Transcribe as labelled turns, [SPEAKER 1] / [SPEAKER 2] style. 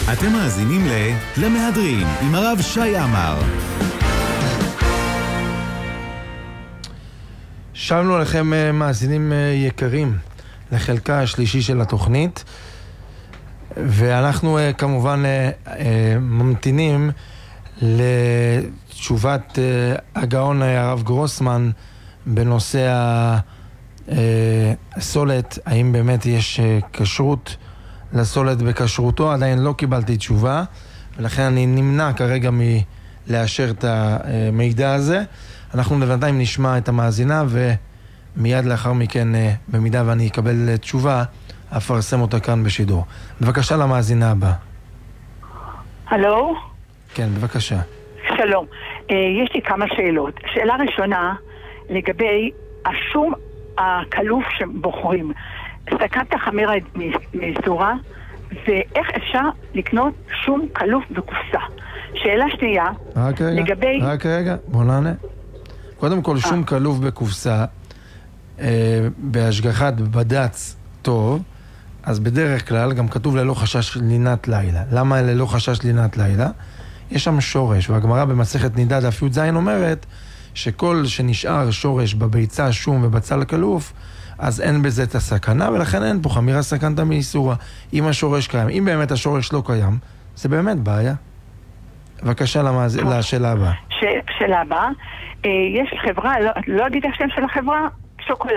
[SPEAKER 1] אתם מאזינים למהדרין עם הרב שי עמר.
[SPEAKER 2] שלנו לכם מאזינים יקרים לחלקה השלישי של התוכנית, ואנחנו כמובן ממתינים לתשובת הגאון הרב גרוסמן בנושא הסולת, האם באמת יש כשרות לסולת בכשרותו. עדיין לא קיבלתי תשובה, ולכן אני נמנע כרגע מלאשר את המידע הזה. אנחנו בינתיים נשמע את המאזינה, ומיד לאחר מכן, במידה ואני אקבל תשובה, אפרסם אותה כאן בשידור. בבקשה למאזינה הבאה.
[SPEAKER 3] הלו?
[SPEAKER 2] כן, בבקשה.
[SPEAKER 3] שלום. יש לי כמה שאלות. שאלה ראשונה, לגבי השום הכלוף שבוחרים. סכנת חמירה מסורה, ואיך אפשר לקנות שום כלוף בקופסה? שאלה שנייה, לגבי...
[SPEAKER 2] רק רגע, בוא נענה. קודם כל, שום כלוף בקופסה, בהשגחת בד"ץ טוב, אז בדרך כלל גם כתוב ללא חשש לינת לילה. למה ללא חשש לינת לילה? יש שם שורש, והגמרא במסכת נידה דף י"ז אומרת שכל שנשאר שורש בביצה, שום ובצל כלוף, אז אין בזה את הסכנה, ולכן אין פה חמירה סכנתא מאיסורא. אם השורש קיים, אם באמת השורש לא קיים, זה באמת בעיה. בבקשה לשאלה הבאה.
[SPEAKER 3] שאלה הבאה, יש חברה, לא אגיד השם של החברה, שוקולד.